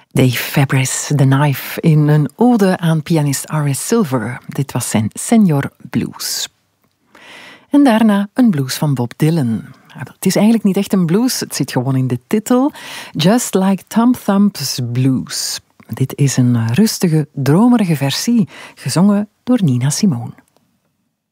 Dave Fabris, The Knife, in een ode aan pianist R.S. Silver. Dit was zijn Senior Blues. En daarna een blues van Bob Dylan. Het is eigenlijk niet echt een blues, het zit gewoon in de titel. Just Like Tom Thump's Blues. Dit is een rustige, dromerige versie, gezongen door Nina Simone.